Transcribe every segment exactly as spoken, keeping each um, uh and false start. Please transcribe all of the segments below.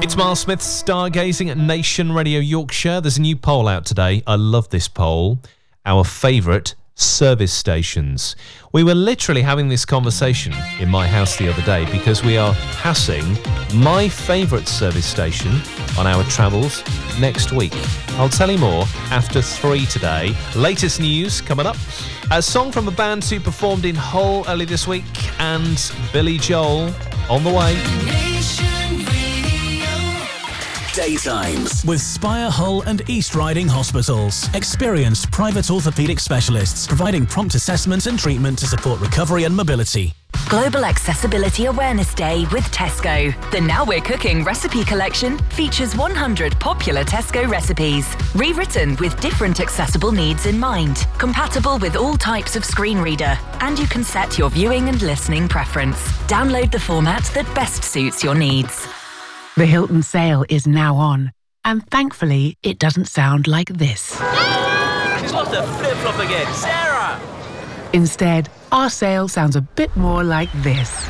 It's Miles Smith stargazing at Nation Radio Yorkshire. There's a new poll out today. I love this poll. Our favourite service stations. We were literally having this conversation in my house the other day because we are passing my favourite service station on our travels next week. I'll tell you more after three today. Latest news coming up. A song from a band who performed in Hull early this week, and Billy Joel on the way. Daytimes with Spire Hull and East Riding Hospitals. Experienced private orthopaedic specialists providing prompt assessment and treatment to support recovery and mobility. Global Accessibility Awareness Day with Tesco. The Now We're Cooking recipe collection features one hundred popular Tesco recipes, rewritten with different accessible needs in mind, compatible with all types of screen reader, and you can set your viewing and listening preference. Download the format that best suits your needs. The Hilton sale is now on, and thankfully, it doesn't sound like this. She's lost her flip-flop again. Sarah! Instead, our sale sounds a bit more like this.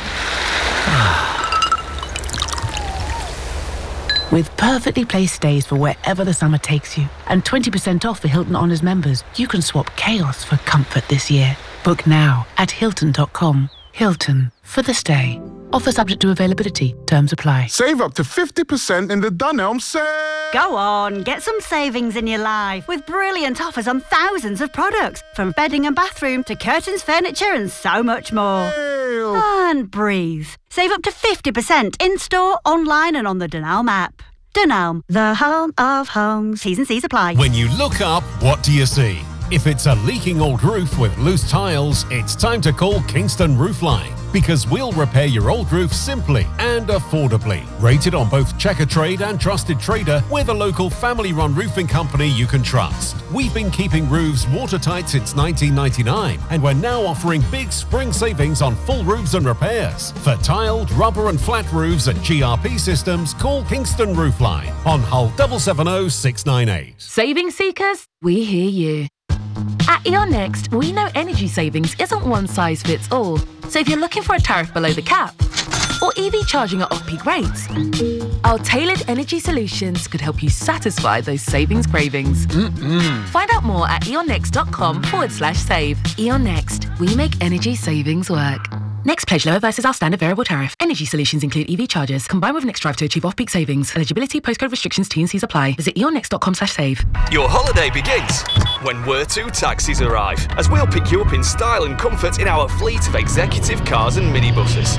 With perfectly placed stays for wherever the summer takes you, and twenty percent off for Hilton Honors members, you can swap chaos for comfort this year. Book now at hilton dot com. Hilton, for the stay. Offer subject to availability. Terms apply. Save up to fifty percent in the Dunelm sale. Go on, get some savings in your life with brilliant offers on thousands of products, from bedding and bathroom to curtains, furniture and so much more. Ew. And breathe. Save up to fifty percent in-store, online and on the Dunelm app. Dunelm, the home of homes. T's and C's apply. When you look up, what do you see? If it's a leaking old roof with loose tiles, it's time to call Kingston Roofline, because we'll repair your old roof simply and affordably. Rated on both Checkatrade and Trusted Trader, we're the local family-run roofing company you can trust. We've been keeping roofs watertight since nineteen ninety-nine, and we're now offering big spring savings on full roofs and repairs. For tiled, rubber and flat roofs and G R P systems, call Kingston Roofline on Hull seven seven zero six nine eight. Saving seekers, we hear you. At Eon Next, we know energy savings isn't one size fits all. So if you're looking for a tariff below the cap, or E V charging at off-peak rates, our tailored energy solutions could help you satisfy those savings cravings. Mm-mm. Find out more at eonnext.com forward slash save. Eon Next, we make energy savings work. Next pledge lower versus our standard variable tariff. Energy solutions include E V chargers. Combine with Next Drive to achieve off-peak savings. Eligibility, postcode restrictions, T and C's apply. Visit eonnext.com slash save. Your holiday begins when Wurtu taxis arrive, as we'll pick you up in style and comfort in our fleet of executive cars and minibuses,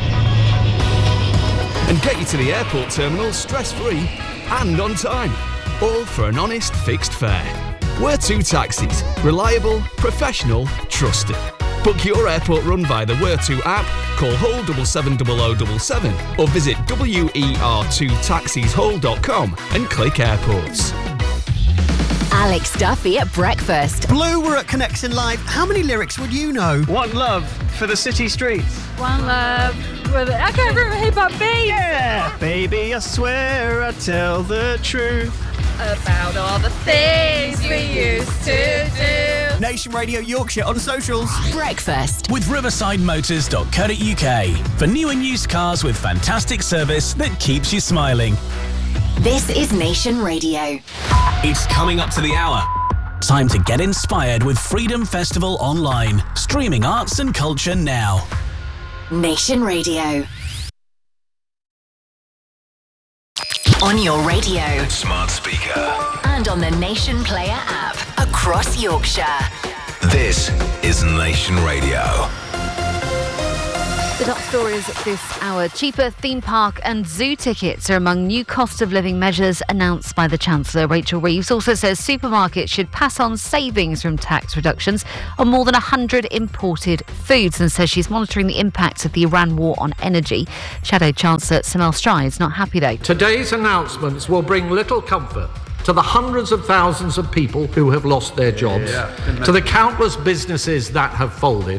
and get you to the airport terminal stress-free and on time, all for an honest fixed fare. Wurtu taxis. Reliable, professional, trusted. Book your airport run via the Wurtu app, call Hull seven seven zero zero seven seven, or visit W E R two taxis hull dot com and click airports. Alex Duffy at breakfast. Blue were at Connection Live. How many lyrics would you know? One love for the city streets. One love for the... I can't remember hip hop beat. Yeah, baby, I swear I tell the truth about all the things we used to do. Nation Radio Yorkshire on socials. Breakfast with riverside motors dot co dot U K for new and used cars with fantastic service that keeps you smiling. This is Nation Radio. It's coming up to the hour. Time to get inspired with Freedom Festival Online. Streaming arts and culture now. Nation Radio. On your radio, smart speaker, and on the Nation Player app across Yorkshire. This is Nation Radio. The top stories this hour. Cheaper theme park and zoo tickets are among new cost of living measures announced by the Chancellor. Rachel Reeves also says supermarkets should pass on savings from tax reductions on more than one hundred imported foods, and says she's monitoring the impacts of the Iran war on energy. Shadow Chancellor Samel Stride's not happy though. Today's announcements will bring little comfort to the hundreds of thousands of people who have lost their jobs, yeah, to the countless businesses that have folded,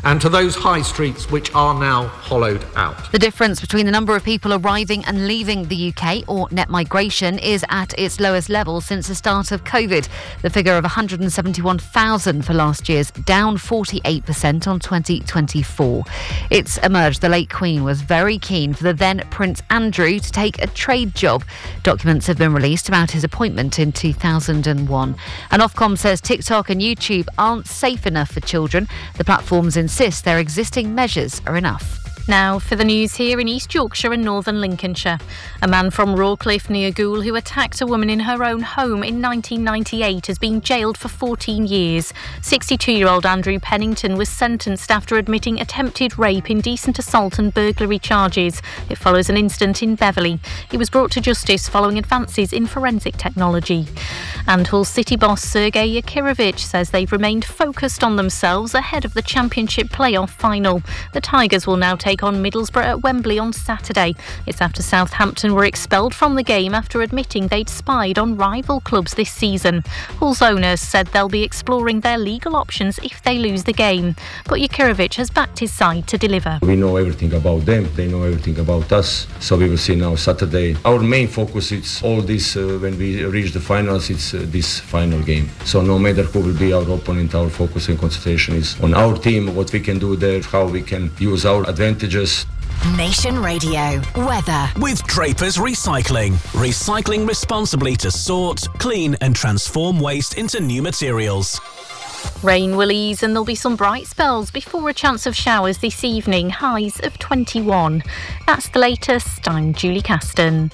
and to those high streets which are now hollowed out. The difference between the number of people arriving and leaving the U K, or net migration, is at its lowest level since the start of COVID. The figure of one hundred seventy-one thousand for last year's down forty-eight percent on twenty twenty-four. It's emerged the late Queen was very keen for the then Prince Andrew to take a trade job. Documents have been released about his appointment in two thousand one. And Ofcom says TikTok and YouTube aren't safe enough for children. The platforms insist their existing measures are enough. Now for the news here in East Yorkshire and northern Lincolnshire. A man from Rawcliffe near Goole who attacked a woman in her own home in nineteen ninety-eight has been jailed for fourteen years. sixty-two-year-old Andrew Pennington was sentenced after admitting attempted rape, indecent assault and burglary charges. It follows an incident in Beverley. He was brought to justice following advances in forensic technology. And Hull City boss Sergei Yakirovich says they've remained focused on themselves ahead of the Championship playoff final. The Tigers will now take on Middlesbrough at Wembley on Saturday. It's after Southampton were expelled from the game after admitting they'd spied on rival clubs this season. Hull's owners said they'll be exploring their legal options if they lose the game. But Yakirovich has backed his side to deliver. We know everything about them, they know everything about us, so we will see now Saturday. Our main focus is all this, uh, when we reach the finals, it's uh, this final game. So no matter who will be our opponent, our focus and concentration is on our team, what we can do there, how we can use our advantages. Nation Radio weather with Draper's Recycling. Recycling responsibly to sort, clean and transform waste into new materials. Rain will ease and there'll be some bright spells before a chance of showers this evening, highs of twenty-one. That's the latest. I'm Julie Caston.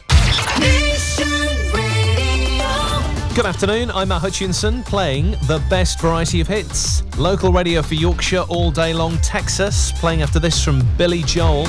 Good afternoon, I'm Matt Hutchinson, playing the best variety of hits. Local radio for Yorkshire all day long. Texas, playing after this from Billy Joel.